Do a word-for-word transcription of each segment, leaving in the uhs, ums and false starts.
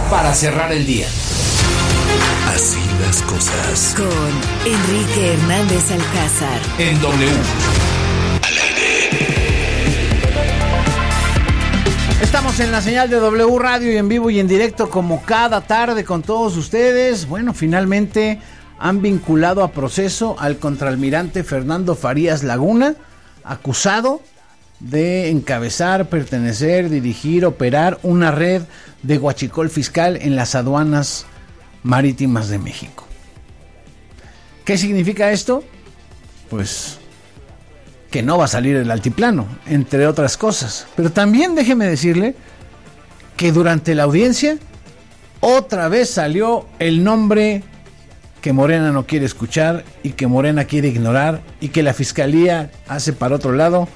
para cerrar el día. Así las cosas. Con Enrique Hernández Alcázar. En W. Al aire. Estamos en la señal de W Radio y en vivo y en directo como cada tarde con todos ustedes. Bueno, finalmente han vinculado a proceso al contraalmirante Fernando Farías Laguna, acusado de encabezar, pertenecer, dirigir, operar una red de huachicol fiscal en las aduanas marítimas de México. ¿Qué significa esto? Pues que no va a salir del altiplano, entre otras cosas. Pero también déjeme decirle que durante la audiencia otra vez salió el nombre que Morena no quiere escuchar y que Morena quiere ignorar y que la Fiscalía hace para otro lado,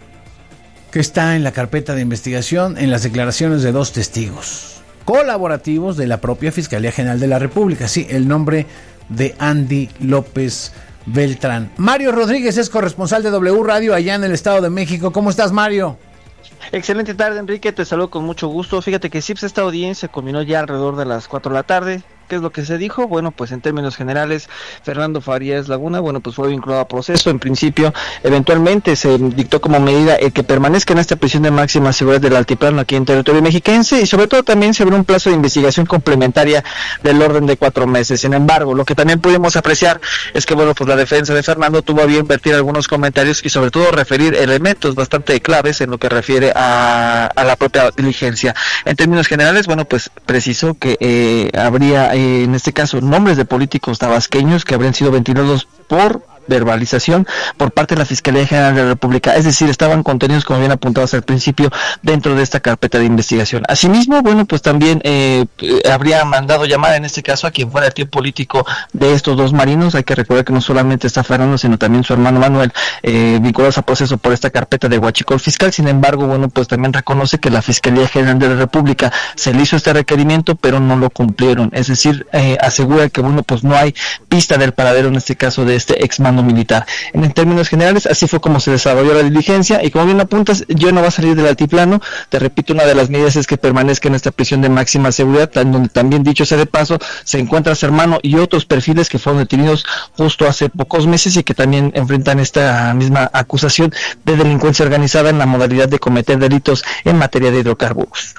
que está en la carpeta de investigación en las declaraciones de dos testigos colaborativos de la propia Fiscalía General de la República. Sí, el nombre de Andy López Beltrán. Mario Rodríguez es corresponsal de W Radio allá en el Estado de México. ¿Cómo estás, Mario? Excelente tarde, Enrique, te saludo con mucho gusto. Fíjate que sí, pues esta audiencia culminó ya alrededor de las cuatro de la tarde. ¿Qué es lo que se dijo? Bueno, pues en términos generales, Fernando Farías Laguna, bueno, pues fue vinculado a proceso. En principio, eventualmente se dictó como medida el que permanezca en esta prisión de máxima seguridad del altiplano aquí en territorio mexiquense, y sobre todo también se abrió un plazo de investigación complementaria del orden de cuatro meses. Sin embargo, lo que también pudimos apreciar es que, bueno, pues la defensa de Fernando tuvo a bien vertir algunos comentarios y sobre todo referir elementos bastante claves en lo que refiere a, a la propia diligencia. En términos generales, bueno, pues precisó que eh, habría Eh, en este caso nombres de políticos tabasqueños que habrían sido ventilados por verbalización por parte de la Fiscalía General de la República, es decir, estaban contenidos, como bien apuntados al principio, dentro de esta carpeta de investigación. Asimismo, bueno, pues también eh, habría mandado llamar en este caso a quien fuera el tío político de estos dos marinos. Hay que recordar que no solamente está Fernando, sino también su hermano Manuel, eh, vinculados a proceso por esta carpeta de huachicol fiscal. Sin embargo, bueno, pues también reconoce que la Fiscalía General de la República se le hizo este requerimiento, pero no lo cumplieron, es decir, eh, asegura que, bueno, pues no hay pista del paradero en este caso de este ex mando militar. En términos generales, así fue como se desarrolló la diligencia, y como bien apuntas, yo no va a salir del altiplano. Te repito, una de las medidas es que permanezca en esta prisión de máxima seguridad, donde también, dicho sea de paso, se encuentra su hermano y otros perfiles que fueron detenidos justo hace pocos meses y que también enfrentan esta misma acusación de delincuencia organizada en la modalidad de cometer delitos en materia de hidrocarburos.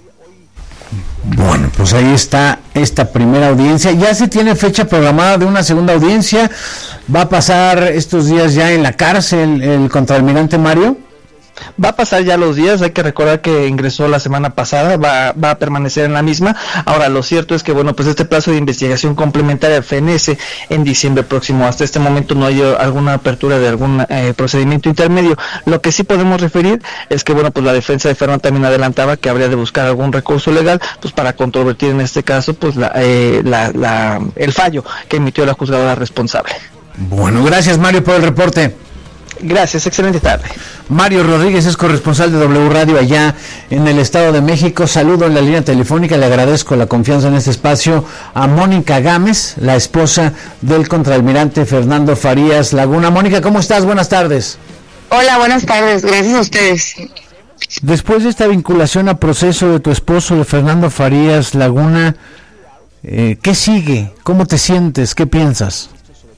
Bueno, pues ahí está esta primera audiencia. Ya se tiene fecha programada de una segunda audiencia. ¿Va a pasar estos días ya en la cárcel el contraalmirante Mario? Va a pasar ya los días, hay que recordar que ingresó la semana pasada, va, va a permanecer en la misma. Ahora, lo cierto es que, bueno, pues este plazo de investigación complementaria fenece en diciembre próximo. Hasta este momento no hay alguna apertura de algún eh, procedimiento intermedio. Lo que sí podemos referir es que, bueno, pues la defensa de Fernando también adelantaba que habría de buscar algún recurso legal, pues para controvertir en este caso, pues la, eh, la, la, el fallo que emitió la juzgadora responsable. Bueno, gracias, Mario, por el reporte. Gracias, excelente tarde. Mario Rodríguez es corresponsal de W Radio allá en el Estado de México. Saludo en la línea telefónica, le agradezco la confianza en este espacio a Mónica Gámez, la esposa del contraalmirante Fernando Farías Laguna. Mónica, ¿cómo estás? Buenas tardes. Hola, buenas tardes, gracias a ustedes. Después de esta vinculación a proceso de tu esposo, de Fernando Farías Laguna, eh, ¿qué sigue? ¿Cómo te sientes? ¿Qué piensas?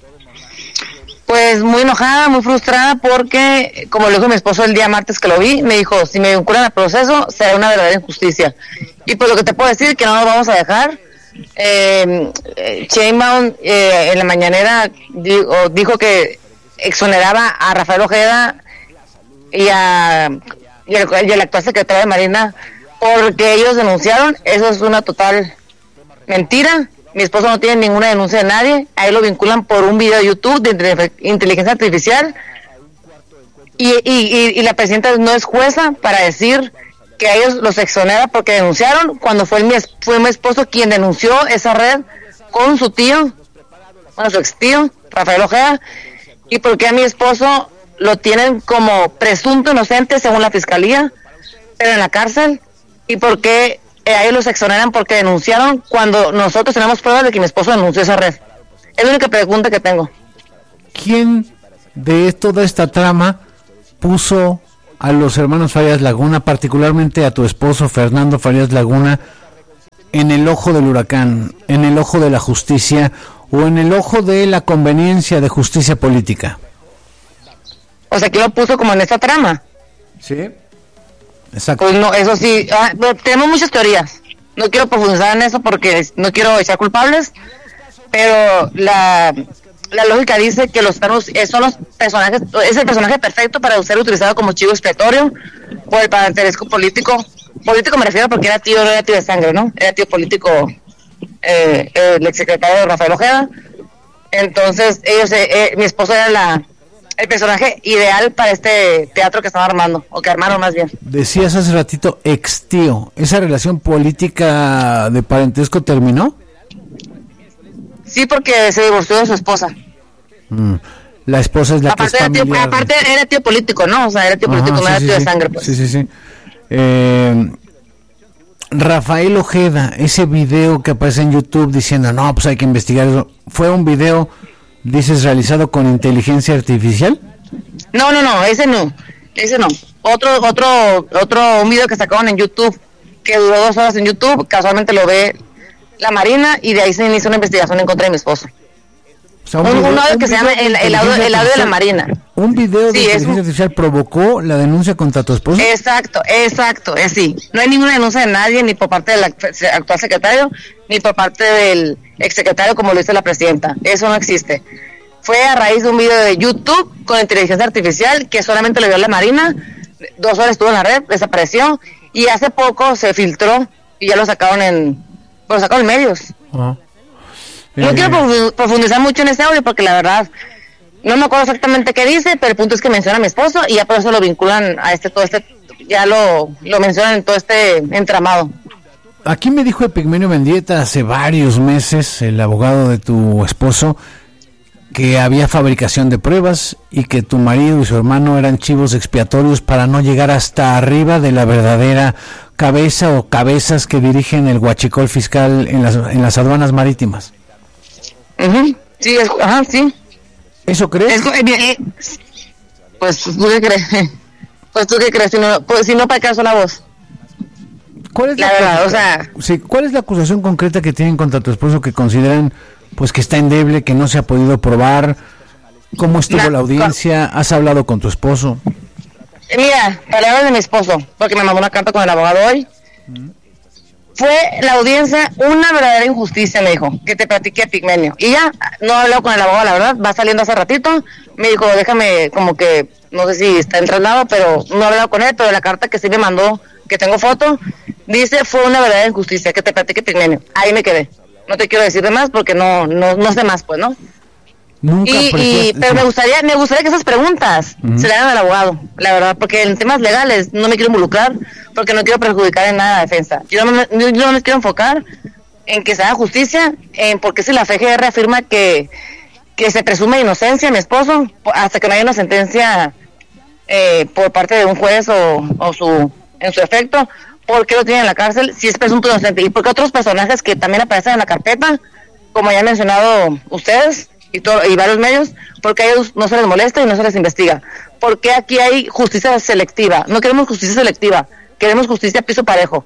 Pues muy enojada, muy frustrada, porque, como lo dijo mi esposo el día martes que lo vi, me dijo, si me vinculan al proceso, será una verdadera injusticia. Y pues lo que te puedo decir es que no nos vamos a dejar. Eh, Sheinbaum eh, en la mañanera dijo, dijo que exoneraba a Rafael Ojeda y, a, y, el, y el actual secretario de Marina porque ellos denunciaron. Eso es una total mentira. Mi esposo no tiene ninguna denuncia de nadie. A él lo vinculan por un video de YouTube de inteligencia artificial. Y, y, y, y la presidenta no es jueza para decir que a ellos los exonera porque denunciaron, cuando fue, mi, fue mi esposo quien denunció esa red con su tío, bueno, su ex tío, Rafael Ojeda, y porque a mi esposo lo tienen como presunto inocente según la fiscalía, pero en la cárcel, y porque a ellos los exoneran porque denunciaron cuando nosotros tenemos pruebas de que mi esposo denunció esa red. Es la única pregunta que tengo. ¿Quién de toda esta trama puso a los hermanos Farías Laguna, particularmente a tu esposo Fernando Farías Laguna, en el ojo del huracán, en el ojo de la justicia o en el ojo de la conveniencia de justicia política? O sea, que lo puso como en esta trama. Sí. Exacto. Pues no, eso sí, ah, tenemos muchas teorías. No quiero profundizar en eso porque no quiero echar culpables, pero la, la lógica dice que los perros eh, son los personajes, es el personaje perfecto para ser utilizado como chivo expiatorio por el parentesco político. Político me refiero porque era tío, no era tío de sangre, ¿no? Era tío político, eh, el exsecretario Rafael Ojeda. Entonces, ellos, eh, eh, mi esposo era la el personaje ideal para este teatro que estaban armando, o que armaron más bien. Decías hace ratito, ex tío, ¿esa relación política de parentesco terminó? Sí, porque se divorció de su esposa. Mm. La esposa es la aparte que es familiar. Era tío, aparte era tío político, ¿no? O sea, era tío Ajá, político, sí, no era sí, tío sí. de sangre, pues. Sí, sí, sí. Eh, Rafael Ojeda, ese video que aparece en YouTube diciendo, no, pues hay que investigar eso, ¿fue un video, dices, realizado con inteligencia artificial? No, no, no, ese no, ese no. Otro, otro, otro, un video que sacaron en YouTube, que duró dos horas en YouTube, casualmente lo ve la Marina, y de ahí se inició una investigación en contra de mi esposo. O sea, un, un, video, un audio un que se llama el, el, audio, el audio de la Marina. Un video de sí, inteligencia un... artificial provocó la denuncia contra tu esposo. Exacto, exacto, es sí. No hay ninguna denuncia de nadie, ni por parte del actual secretario, ni por parte del exsecretario, como lo dice la presidenta. Eso no existe. Fue a raíz de un video de YouTube con inteligencia artificial que solamente lo vio la Marina. Dos horas estuvo en la red, desapareció, y hace poco se filtró y ya lo sacaron en, lo sacaron en medios. Uh-huh. No eh... quiero profundizar mucho en ese audio porque la verdad no me acuerdo exactamente qué dice, pero el punto es que menciona a mi esposo y ya por eso lo vinculan a este, todo este, ya lo, lo mencionan en todo este entramado. Aquí me dijo Epigmenio Mendieta hace varios meses, el abogado de tu esposo, que había fabricación de pruebas y que tu marido y su hermano eran chivos expiatorios para no llegar hasta arriba de la verdadera cabeza o cabezas que dirigen el huachicol fiscal en las, en las aduanas marítimas. Uh-huh. Sí, es, ajá, sí. ¿Eso crees? Es, eh, pues tú qué crees, pues tú qué crees, si no, pues, si no para caso la voz. ¿Cuál es la, la verdad, o sea, sí, ¿cuál es la acusación concreta que tienen contra tu esposo que consideran pues que está endeble, que no se ha podido probar? ¿Cómo estuvo la, la audiencia? ¿Has hablado con tu esposo? Mira, palabras de mi esposo, porque me mandó una carta con el abogado hoy. ¿Mm? Fue la audiencia una verdadera injusticia, me dijo, que te platiqué, Pigmenio. Y ya, no he hablado con el abogado, la verdad, va saliendo hace ratito. Me dijo, déjame, como que, no sé si está en traslado, pero no he hablado con él, pero la carta que sí me mandó, que tengo foto, dice, fue una verdadera injusticia, que te platiqué, Pigmenio. Ahí me quedé. No te quiero decir de más porque no, no, no sé más, pues, ¿no? Nunca y, y pero me gustaría me gustaría que esas preguntas uh-huh. se le hagan al abogado, la verdad, porque en temas legales no me quiero involucrar porque no quiero perjudicar en nada la defensa. Yo no me, yo no me quiero enfocar en que se haga justicia, en porque si la F G R afirma que, que se presume inocencia a mi esposo hasta que no haya una sentencia eh, por parte de un juez o, o su en su efecto, ¿por qué lo tienen en la cárcel si es presunto inocente? Y porque otros personajes que también aparecen en la carpeta, como ya han mencionado ustedes y, todo, y varios medios, porque a ellos no se les molesta y no se les investiga. Porque aquí hay justicia selectiva. No queremos justicia selectiva, queremos justicia a piso parejo.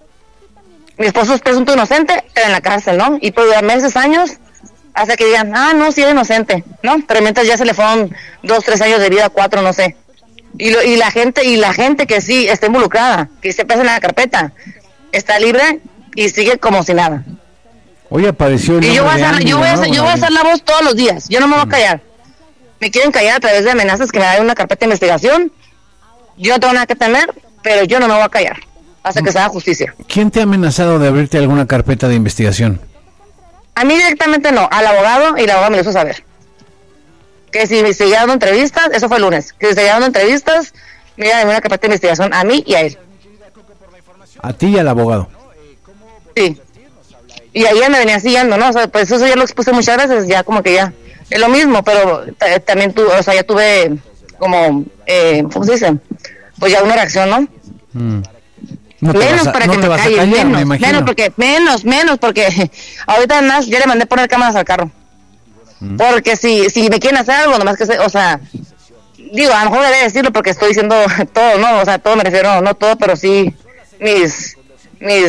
Mi esposo es presunto inocente, pero en la cárcel, ¿no? Y puede durar meses, años, hasta que digan, ah, no, sí es inocente, ¿no? Pero mientras ya se le fueron dos, tres años de vida, cuatro, no sé. Y, lo, y la gente y la gente que sí está involucrada, que se pasa en la carpeta, está libre y sigue como si nada. Hoy apareció el y yo voy a hacer, yo voy a hacer, yo voy a hacer la voz todos los días. Yo no me voy a callar. Me quieren callar a través de amenazas que me dan una carpeta de investigación. Yo no tengo nada que temer, pero yo no me voy a callar hasta que se haga justicia. ¿Quién te ha amenazado de abrirte alguna carpeta de investigación? A mí directamente no, al abogado, y el abogado me lo hizo saber. Que si me seguía dando entrevistas, eso fue el lunes, que si seguía dando entrevistas, me iba a dar una carpeta de investigación a mí y a él. ¿A ti y al abogado? Sí. Y ahí ya me venía siguiendo, ¿no? O sea, pues eso ya lo expuse muchas veces, ya como que ya es lo mismo, pero t- también tuve, o sea, ya tuve como, eh, ¿cómo se dice? Pues ya una reacción, ¿no? Mm. No menos a, para no que me calles, callar, menos, me menos porque, menos, menos porque ahorita además ya le mandé poner cámaras al carro. Mm. Porque si, si me quieren hacer algo, nomás que se, o sea, digo, a lo mejor debe decirlo porque estoy diciendo todo, ¿no? O sea, todo me refiero, no todo, pero sí mis, mis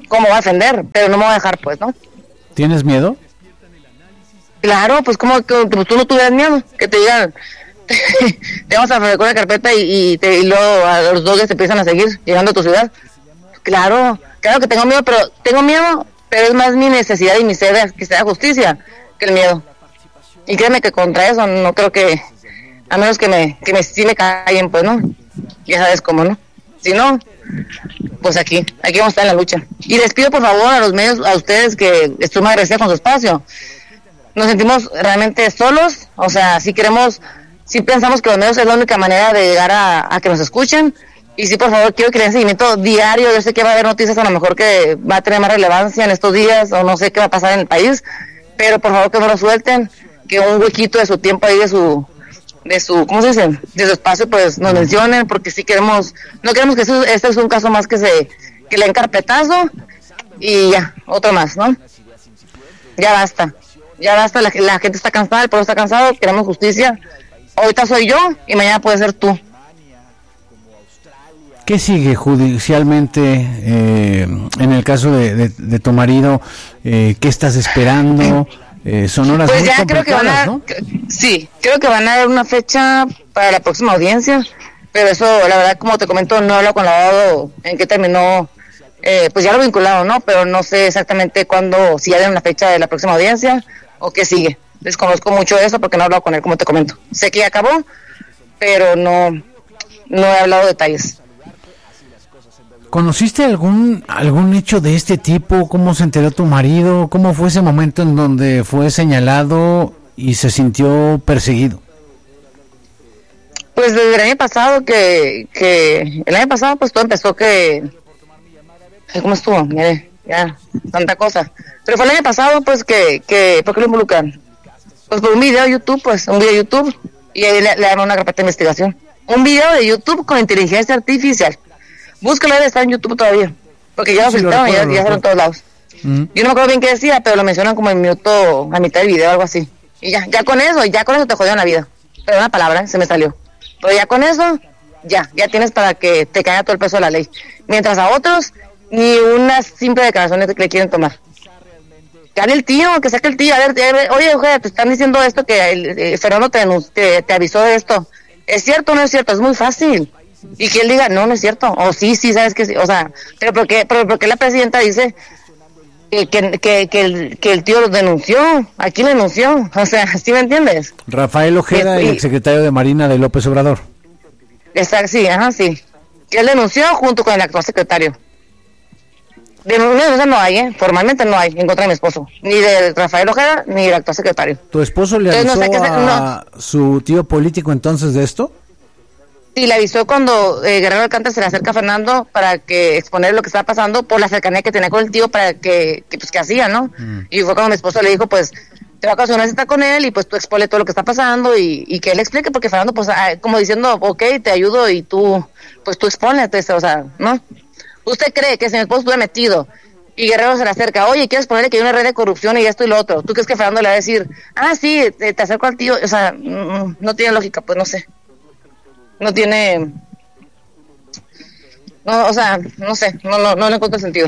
cómo va a defender, pero no me voy a dejar, pues, ¿no? ¿Tienes miedo? Claro, pues como que pues, tú no tuvieras miedo, que te digan, te vamos a fabricar una carpeta y, y, te, y luego a los dos días te empiezan a seguir llegando a tu ciudad. Claro, claro que tengo miedo, pero tengo miedo, pero es más mi necesidad y mi sed de que sea justicia que el miedo. Y créeme que contra eso no creo que, a menos que me, que me, sí me callen, pues, ¿no? Ya sabes cómo, ¿no? Si no, pues aquí, aquí vamos a estar en la lucha. Y les pido por favor a los medios, a ustedes, que estoy muy agradecida con su espacio. Nos sentimos realmente solos, o sea, si queremos, si pensamos que los medios es la única manera de llegar a, a que nos escuchen. Y sí, por favor, quiero que le den seguimiento diario. Yo sé que va a haber noticias a lo mejor que va a tener más relevancia en estos días, o no sé qué va a pasar en el país, pero por favor que no lo suelten, que un huequito de su tiempo ahí, de su, de su, ¿cómo se dice? De su espacio, pues nos mencionen, porque sí queremos, no queremos que eso, este es un caso más que se, que le den carpetazo, y ya, otro más, ¿no? Ya basta, ya basta, la, la gente está cansada, el pueblo está cansado, queremos justicia. Ahorita soy yo, y mañana puede ser tú. ¿Qué sigue judicialmente eh, en el caso de, de, de tu marido? Eh, ¿Qué estás esperando? Eh, son horas pues muy ya creo que van a, ¿no? Sí, creo que van a dar una fecha para la próxima audiencia, pero eso, la verdad, como te comento, no hablo con el abogado en qué terminó, eh, pues ya lo vinculado, ¿no? Pero no sé exactamente cuándo, si ya den una fecha de la próxima audiencia o qué sigue. Desconozco mucho eso porque no he hablado con él, como te comento. Sé que ya acabó, pero no, no he hablado detalles. ¿Conociste algún algún hecho de este tipo? ¿Cómo se enteró tu marido? ¿Cómo fue ese momento en donde fue señalado y se sintió perseguido? Pues desde el año pasado que, que el año pasado pues todo empezó que, ¿cómo estuvo? Mire, ya, tanta cosa. Pero fue el año pasado pues que, que ¿por qué lo involucran? Pues por un video de YouTube, pues, un video de YouTube, y ahí le, le dan una carpeta de investigación. Un video de YouTube con inteligencia artificial. Búscalo, debe estar en YouTube todavía, porque ya lo filtraron, ya, ya fueron todos lados. Mm. Yo no me acuerdo bien qué decía, pero lo mencionan como en minuto, a mitad del video, algo así. Y ya, ya con eso, ya con eso te jodieron la vida. Pero una palabra, ¿eh? Se me salió. Pero ya con eso, ya, ya tienes para que te caiga todo el peso de la ley. Mientras a otros, ni una simple declaración que le quieren tomar. Que hable el tío, que saque el tío, a ver, a ver oye, oye, te están diciendo esto, que el, eh, Fernando te, te, te avisó de esto. ¿Es cierto o no es cierto? Es muy fácil. Y que él diga, no, no es cierto, o sí, sí, sabes que sí, o sea, pero ¿por qué, pero por qué la presidenta dice que, que, que, que, el, que el tío lo denunció? ¿A quién le denunció? O sea, ¿sí me entiendes? Rafael Ojeda, y, el secretario de Marina de López Obrador. Exacto, sí, ajá, sí. Que él denunció junto con el actual secretario. Denuncia no hay, ¿eh? Formalmente no hay en contra de mi esposo, ni de Rafael Ojeda, ni del actual secretario. ¿Tu esposo le avisó entonces, no sé a no. su tío político entonces de esto? Sí, le avisó cuando eh, Guerrero Alcántara se le acerca a Fernando para que exponer lo que estaba pasando por la cercanía que tenía con el tío para que, que pues que hacía, ¿no? Mm. Y fue cuando mi esposo le dijo, pues, te va a causar una cita con él y pues tú expone todo lo que está pasando y, y que él explique, porque Fernando, pues, ah, como diciendo, ok, te ayudo y tú, pues tú exponete, o sea, ¿no? ¿Usted cree que si mi esposo estuviera metido y Guerrero se le acerca, oye, ¿quieres ponerle que hay una red de corrupción y esto y lo otro? ¿Tú crees que Fernando le va a decir, ah, sí, te, te acerco al tío? O sea, mm, no tiene lógica, pues no sé. No tiene, no, o sea, no sé, no, no, no le encuentro sentido.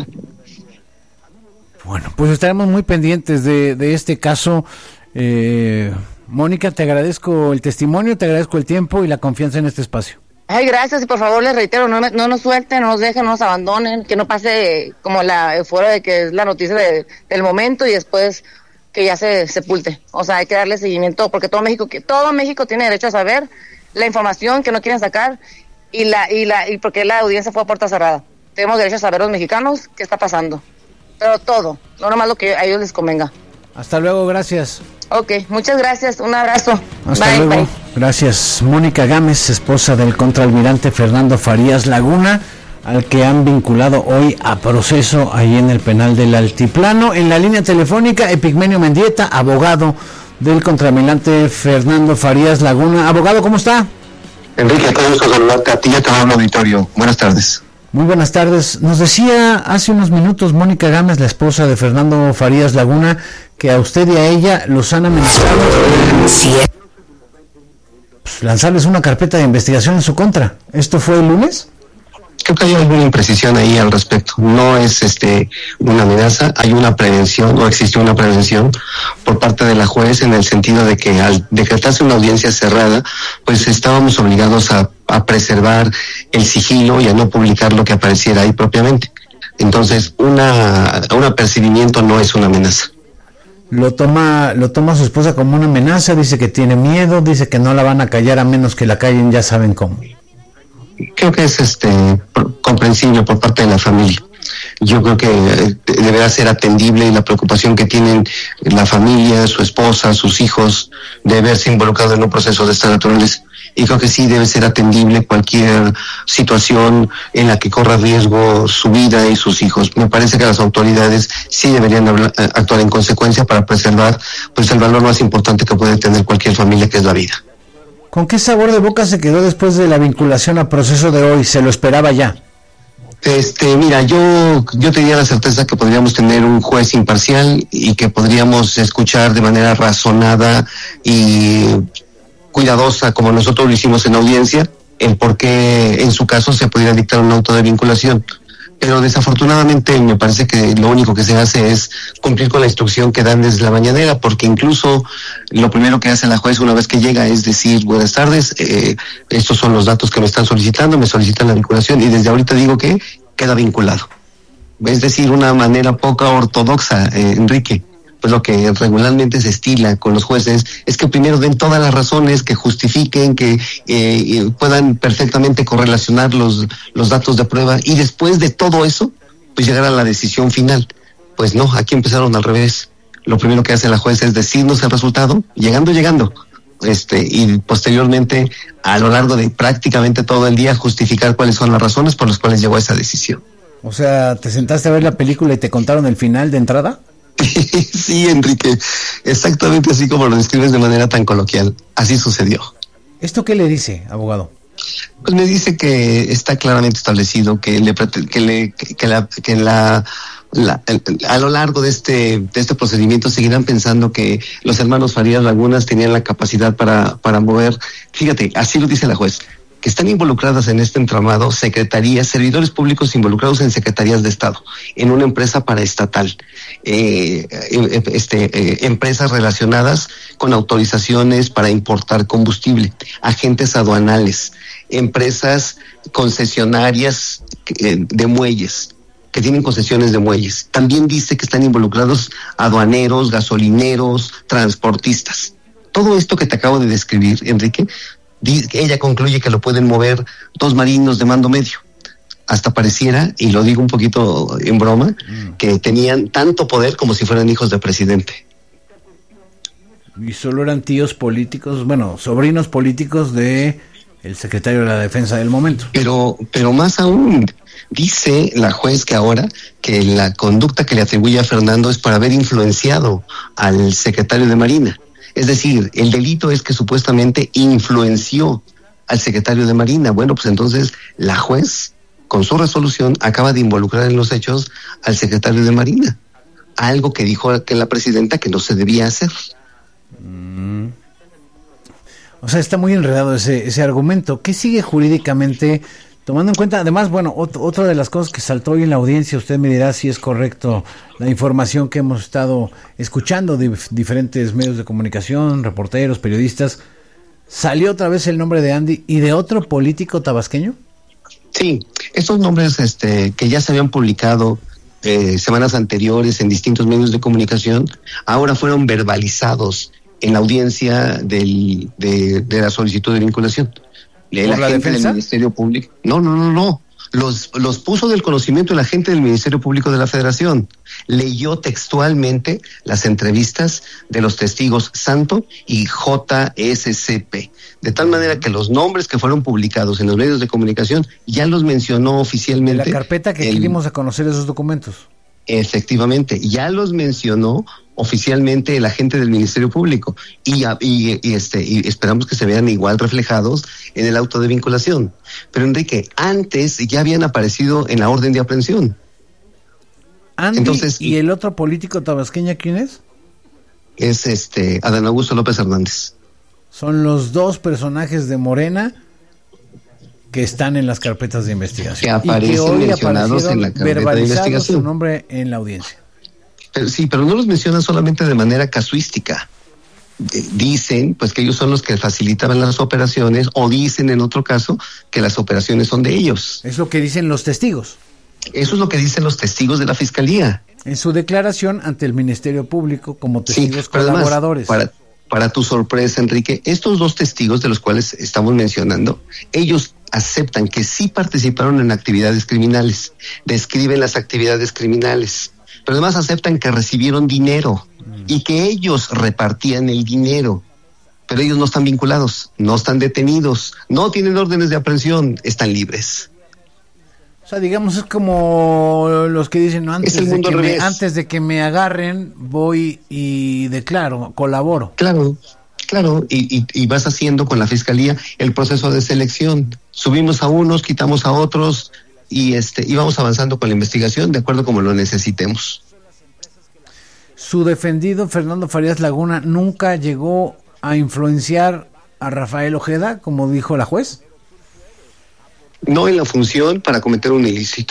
Bueno, pues estaremos muy pendientes de, de este caso. Eh, Mónica, te agradezco el testimonio, te agradezco el tiempo y la confianza en este espacio. Ay, gracias, y por favor les reitero, no, no nos suelten, no nos dejen, no nos abandonen, que no pase como la euforia de que es la noticia de, del momento y después que ya se sepulte. O sea, hay que darle seguimiento, porque todo México, que todo México tiene derecho a saber la información que no quieren sacar y la y la y porque la audiencia fue a puerta cerrada. Tenemos derecho a saber los mexicanos qué está pasando. Pero todo, no nomás lo que a ellos les convenga. Hasta luego, gracias. Ok, muchas gracias, un abrazo. Hasta bye, luego. Bye. Gracias. Mónica Gámez, esposa del contraalmirante Fernando Farías Laguna, al que han vinculado hoy a proceso ahí en el penal del Altiplano. En la línea telefónica, Epigmenio Mendieta, abogado del contraalmirante Fernando Farías Laguna. Abogado, ¿cómo está? Enrique, qué gusto saludarte a ti y a todo el auditorio. Buenas tardes. Muy buenas tardes. Nos decía hace unos minutos Mónica Gámez, la esposa de Fernando Farías Laguna, que a usted y a ella los han amenazado sí. pues, lanzarles una carpeta de investigación en su contra. ¿Esto fue el lunes? Creo que hay alguna imprecisión ahí al respecto. No es este una amenaza, hay una prevención, o existe una prevención por parte de la juez, en el sentido de que al decretarse una audiencia cerrada, pues estábamos obligados a, a preservar el sigilo y a no publicar lo que apareciera ahí propiamente. Entonces, una, un apercibimiento no es una amenaza. Lo toma, lo toma su esposa como una amenaza, dice que tiene miedo, dice que no la van a callar a menos que la callen, ya saben cómo. Creo que es este comprensible por parte de la familia. Yo creo que deberá ser atendible, y la preocupación que tienen la familia, su esposa, sus hijos, de verse involucrado en un proceso de esta naturaleza. Y creo que sí debe ser atendible cualquier situación en la que corra riesgo su vida y sus hijos. Me parece que las autoridades sí deberían hablar, actuar en consecuencia para preservar pues el valor más importante que puede tener cualquier familia, que es la vida. ¿Con qué sabor de boca se quedó después de la vinculación a proceso de hoy? ¿Se lo esperaba ya? Este, mira, yo, yo tenía la certeza que podríamos tener un juez imparcial y que podríamos escuchar de manera razonada y cuidadosa, como nosotros lo hicimos en audiencia, el por qué en su caso se pudiera dictar un auto de vinculación. Pero desafortunadamente me parece que lo único que se hace es cumplir con la instrucción que dan desde la mañanera, porque incluso lo primero que hace la juez una vez que llega es decir: buenas tardes, eh, estos son los datos que me están solicitando, me solicitan la vinculación, y desde ahorita digo que queda vinculado. Es decir, una manera poco ortodoxa, eh, Enrique. Pues lo que regularmente se estila con los jueces es que primero den todas las razones, que justifiquen, que eh, puedan perfectamente correlacionar los, los datos de prueba, y después de todo eso, pues llegar a la decisión final. Pues no, aquí empezaron al revés. Lo primero que hace la jueza es decirnos el resultado, llegando, llegando, este, y posteriormente, a lo largo de prácticamente todo el día, justificar cuáles son las razones por las cuales llegó a esa decisión. O sea, ¿te sentaste a ver la película y te contaron el final de entrada? Sí, Enrique, exactamente así como lo describes de manera tan coloquial. Así sucedió. ¿Esto qué le dice, abogado? Pues me dice que está claramente establecido que le que le que la que la, la el, a lo largo de este de este procedimiento seguirán pensando que los hermanos Farías Lagunas tenían la capacidad para para mover. Fíjate, así lo dice la juez, que están involucradas en este entramado secretarías, servidores públicos involucrados en secretarías de Estado, en una empresa paraestatal, eh, este, eh, empresas relacionadas con autorizaciones para importar combustible, agentes aduanales, empresas concesionarias eh, de muelles, que tienen concesiones de muelles. También dice que están involucrados aduaneros, gasolineros, transportistas. Todo esto que te acabo de describir, Enrique, ella concluye que lo pueden mover dos marinos de mando medio. Hasta pareciera, y lo digo un poquito en broma, mm. que tenían tanto poder como si fueran hijos del presidente. Y solo eran tíos políticos, bueno, sobrinos políticos de el secretario de la Defensa del momento. Pero, pero más aún, dice la juez que ahora que la conducta que le atribuye a Fernando es para haber influenciado al secretario de Marina. Es decir, el delito es que supuestamente influenció al secretario de Marina. Bueno, pues entonces la juez, con su resolución, acaba de involucrar en los hechos al secretario de Marina. Algo que dijo que la presidenta que no se debía hacer. Mm. O sea, está muy enredado ese, ese argumento. ¿Qué sigue jurídicamente? Tomando en cuenta, además, bueno, ot- otra de las cosas que saltó hoy en la audiencia, usted me dirá si es correcto la información que hemos estado escuchando de dif- diferentes medios de comunicación, reporteros, periodistas, ¿salió otra vez el nombre de Andy y de otro político tabasqueño? Sí, estos nombres este, que ya se habían publicado eh, semanas anteriores en distintos medios de comunicación, ahora fueron verbalizados en la audiencia del, de, de la solicitud de vinculación. El ¿Por la agente defensa? del Ministerio Público. No, no, no, no. Los, los puso del conocimiento el agente del Ministerio Público de la Federación. Leyó textualmente las entrevistas de los testigos Santo y J S C P. De tal manera que los nombres que fueron publicados en los medios de comunicación ya los mencionó oficialmente. De la carpeta que el, aquí dimos a conocer esos documentos. Efectivamente, ya los mencionó oficialmente el agente del Ministerio Público y, y, y este y esperamos que se vean igual reflejados en el auto de vinculación. Pero Enrique, antes ya habían aparecido en la orden de aprehensión. Andy, Entonces, ¿y el otro político tabasqueño quién es? Es este Adán Augusto López Hernández. Son los dos personajes de Morena que están en las carpetas de investigación. Que aparecen y que hoy mencionados en la carpeta de investigación. Su nombre en la audiencia. Pero, sí, pero no los mencionan solamente de manera casuística. Dicen pues que ellos son los que facilitaban las operaciones, o dicen en otro caso que las operaciones son de ellos. Es lo que dicen los testigos. Eso es lo que dicen los testigos de la Fiscalía. En su declaración ante el Ministerio Público como testigos sí, pero colaboradores. Además, para, para tu sorpresa, Enrique, estos dos testigos de los cuales estamos mencionando, ellos aceptan que sí participaron en actividades criminales, describen las actividades criminales, pero además aceptan que recibieron dinero mm. y que ellos repartían el dinero. Pero ellos no están vinculados, no están detenidos, no tienen órdenes de aprehensión, están libres. O sea, digamos, es como los que dicen, no, antes, de que me, antes de que me agarren, voy y declaro, colaboro. Claro, claro, y, y, y vas haciendo con la Fiscalía el proceso de selección. Subimos a unos, quitamos a otros, y este y vamos avanzando con la investigación de acuerdo como lo necesitemos. Su defendido, Fernando Farías Laguna, nunca llegó a influenciar a Rafael Ojeda, como dijo la juez. No en la función para cometer un ilícito.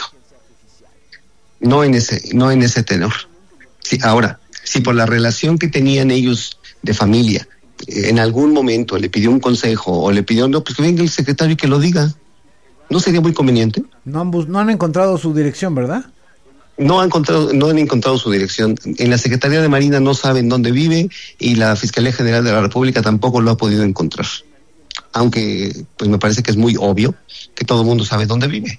No en ese, no en ese tenor. Sí, ahora, si por la relación que tenían ellos de familia, en algún momento le pidió un consejo o le pidió, no, pues que venga el secretario y que lo diga, ¿no sería muy conveniente? No han, bus- no han encontrado su dirección, ¿verdad? No han encontrado, no han encontrado su dirección. En la Secretaría de Marina no saben dónde vive y la Fiscalía General de la República tampoco lo ha podido encontrar. Aunque pues me parece que es muy obvio que todo el mundo sabe dónde vive.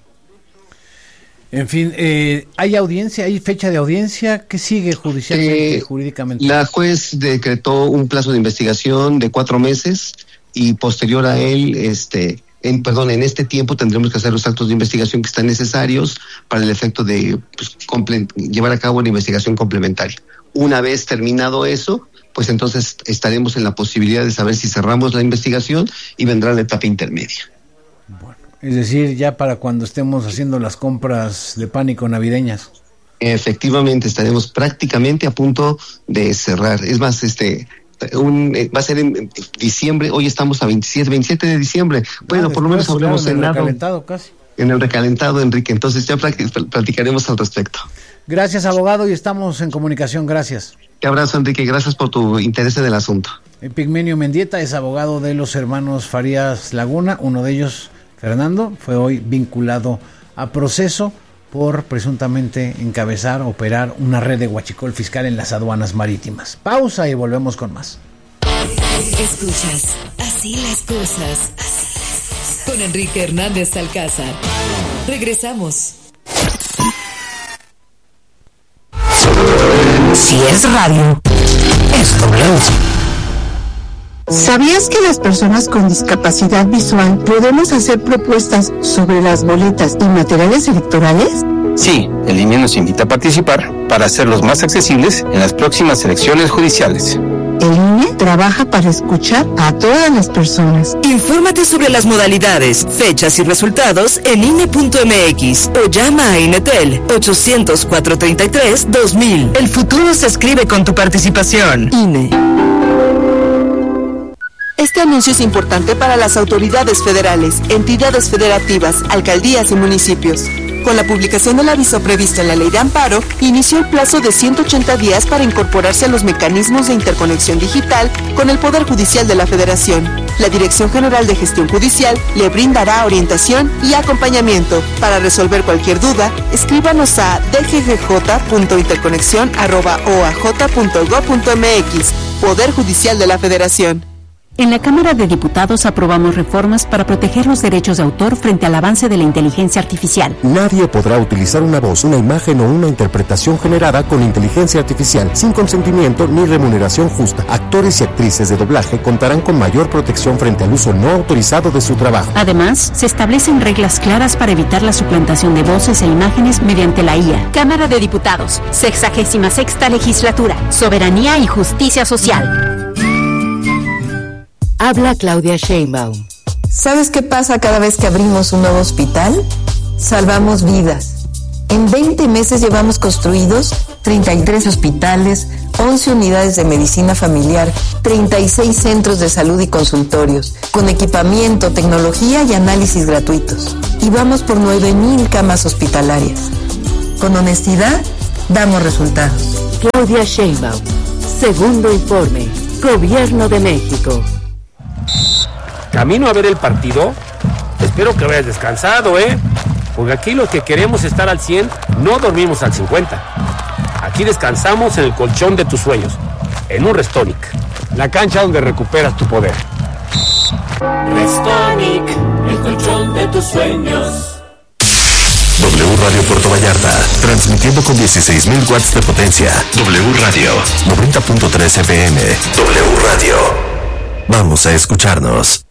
En fin, eh, ¿hay audiencia? ¿Hay fecha de audiencia? ¿Qué sigue judicialmente, eh, jurídicamente? La juez decretó un plazo de investigación de cuatro meses y posterior a él, este, en, perdón, en este tiempo tendremos que hacer los actos de investigación que están necesarios para el efecto de pues, comple- llevar a cabo una investigación complementaria. Una vez terminado eso, pues entonces estaremos en la posibilidad de saber si cerramos la investigación y vendrá la etapa intermedia. Bueno, es decir, ya para cuando estemos haciendo las compras de pánico navideñas. Efectivamente, estaremos prácticamente a punto de cerrar. Es más, este, un, eh, va a ser en diciembre. Hoy estamos a veintisiete, veintisiete de diciembre. Bueno, ah, después, por lo menos habremos claro, en cenado. el recalentado casi. En el recalentado, Enrique. Entonces ya platicaremos al respecto. Gracias, abogado, y estamos en comunicación. Gracias. Te abrazo, Enrique. Gracias por tu interés en el asunto. Epigmenio Mendieta es abogado de los hermanos Farías Laguna. Uno de ellos, Fernando, fue hoy vinculado a proceso por presuntamente encabezar, operar una red de huachicol fiscal en las aduanas marítimas. Pausa y volvemos con más. Escuchas Así las cosas. Así las cosas. Con Enrique Hernández Alcázar. Regresamos. Si es radio, es W. ¿Sabías que las personas con discapacidad visual podemos hacer propuestas sobre las boletas y materiales electorales? Sí, el I N E nos invita a participar para hacerlos más accesibles en las próximas elecciones judiciales. El I N E trabaja para escuchar a todas las personas. Infórmate sobre las modalidades, fechas y resultados en I N E punto M X o llama a Inetel ochocientos, cuatrocientos treinta y tres, dos mil. El futuro se escribe con tu participación. I N E. Este anuncio es importante para las autoridades federales, entidades federativas, alcaldías y municipios. Con la publicación del aviso previsto en la Ley de Amparo, inició el plazo de ciento ochenta días para incorporarse a los mecanismos de interconexión digital con el Poder Judicial de la Federación. La Dirección General de Gestión Judicial le brindará orientación y acompañamiento. Para resolver cualquier duda, escríbanos a d g g j punto interconexión arroba o a j punto gob punto m x. Poder Judicial de la Federación. En la Cámara de Diputados aprobamos reformas para proteger los derechos de autor frente al avance de la inteligencia artificial. Nadie podrá utilizar una voz, una imagen o una interpretación generada con inteligencia artificial sin consentimiento ni remuneración justa. Actores y actrices de doblaje contarán con mayor protección frente al uso no autorizado de su trabajo. Además, se establecen reglas claras para evitar la suplantación de voces e imágenes mediante la I A. Cámara de Diputados, sexagésima sexta legislatura, soberanía y justicia social. Habla Claudia Sheinbaum. ¿Sabes qué pasa cada vez que abrimos un nuevo hospital? Salvamos vidas. En veinte meses llevamos construidos treinta y tres hospitales, once unidades de medicina familiar, treinta y seis centros de salud y consultorios, con equipamiento, tecnología y análisis gratuitos. Y vamos por nueve mil camas hospitalarias. Con honestidad, damos resultados. Claudia Sheinbaum, segundo informe, Gobierno de México. ¿Camino a ver el partido? Espero que vayas descansado, ¿eh? Porque aquí los que queremos estar al cien, no dormimos al cincuenta. Aquí descansamos en el colchón de tus sueños, en un Restonic, la cancha donde recuperas tu poder. Restonic, el colchón de tus sueños. W Radio Puerto Vallarta, transmitiendo con dieciséis mil watts de potencia. W Radio, noventa punto tres F M. W Radio. Vamos a escucharnos.